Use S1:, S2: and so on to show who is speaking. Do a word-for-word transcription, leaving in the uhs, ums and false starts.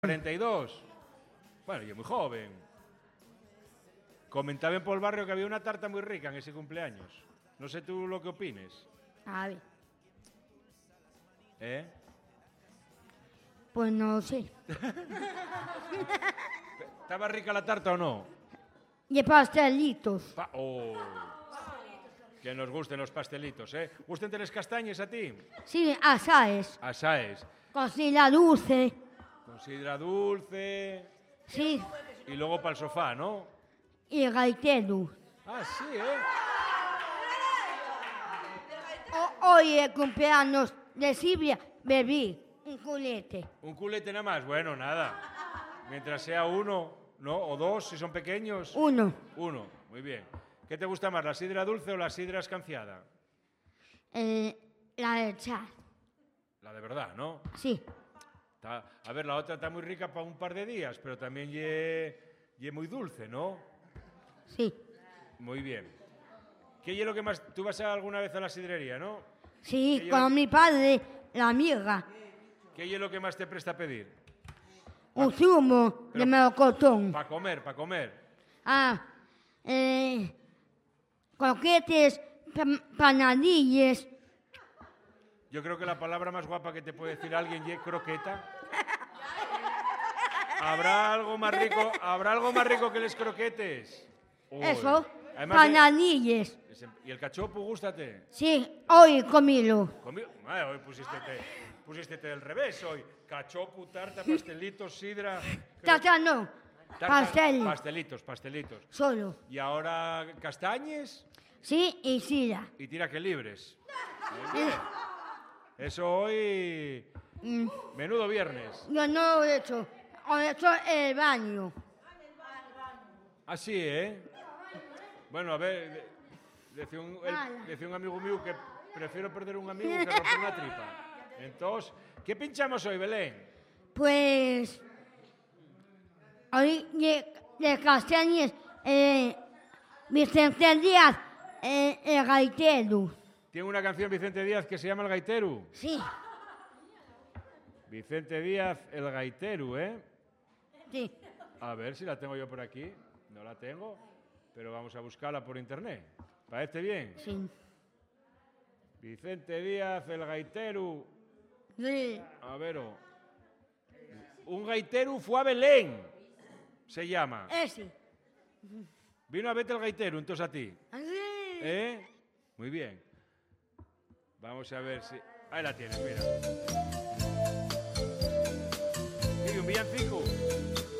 S1: cuarenta y dos. Bueno, yo muy joven. Comentaban por el barrio que había una tarta muy rica en ese cumpleaños. No sé tú lo que opines.
S2: A ver,
S1: ¿Eh?
S2: pues no sé.
S1: ¿Estaba rica la tarta o no?
S2: Y pastelitos.
S1: Pa- oh. Que nos gusten los pastelitos, ¿eh? ¿Gusten las castañas a ti?
S2: Sí, asaes.
S1: Asaes.
S2: Cocina dulce.
S1: Con sidra dulce.
S2: Sí,
S1: Y luego para el sofá, ¿no?
S2: y gaiteros.
S1: Ah, sí, ¿eh?
S2: O- hoy el cumpleaños de Silvia bebí un culete.
S1: Un culete nada más. Bueno, nada. Mientras sea uno, ¿no? O dos, si son pequeños.
S2: Uno.
S1: Uno, muy bien. ¿Qué te gusta más, la sidra dulce o la sidra escanciada?
S2: Eh, la de char.
S1: La de verdad, ¿no?
S2: Sí.
S1: Está- a ver, la otra está muy rica para un par de días, pero también ye, ye muy dulce, ¿no?
S2: Sí.
S1: Muy bien. ¿Qué es lo que más? Tú vas a alguna vez a la sidrería, ¿no?
S2: Sí,
S1: Que yo-
S2: con mi padre, la amiga.
S1: ¿Qué es lo que más te presta a pedir?
S2: Un zumo de
S1: pero-
S2: melocotón.
S1: Para comer, para comer.
S2: Ah, eh, croquetes, pa- panadillas.
S1: Yo creo que la palabra más guapa que te puede decir alguien es croqueta. ¿Habrá algo más rico, ¿habrá algo más rico que los croquetes? Uy.
S2: Eso,
S1: Además,
S2: panadillas.
S1: ese- ¿y el cachopo, gústate?
S2: Sí, hoy comilo.
S1: Conmigo. Ah, hoy pusiste pusiste del revés hoy. Cachopo, tarta, pastelitos, sidra.
S2: Tata no,
S1: tarta-
S2: pastel,
S1: Pastelitos, pastelitos.
S2: solo.
S1: Y ahora castañes
S2: Sí, y sida.
S1: y tira que libres. Muy bien. Eso hoy.
S2: Mm,
S1: Menudo viernes.
S2: yo no lo he hecho, lo he hecho en el baño.
S1: Así, ¿eh? Bueno, a ver, de- decía un, el-
S2: Vale.
S1: decía un amigo mío que prefiero perder un amigo que romper una tripa. Entonces, ¿qué pinchamos hoy, Belén?
S2: Pues, hoy de, de Castañes, eh, Vicente Díaz, eh, el gaitero.
S1: Tiene una canción Vicente Díaz que se llama El Gaiteru.
S2: Sí,
S1: Vicente Díaz, El Gaiteru, ¿eh?
S2: sí.
S1: A ver si la tengo yo por aquí. No la tengo, pero vamos a buscarla por internet. ¿Parece bien?
S2: Sí.
S1: Vicente Díaz, El Gaiteru.
S2: Sí.
S1: A ver. oh. Un gaiteru fue a Belén. Se llama.
S2: Ese.
S1: Vino a verte el gaiteru, entonces a ti.
S2: Así.
S1: ¿Eh? Muy bien. Vamos a ver si... Ahí la tienes, mira. ¿Y un villancico?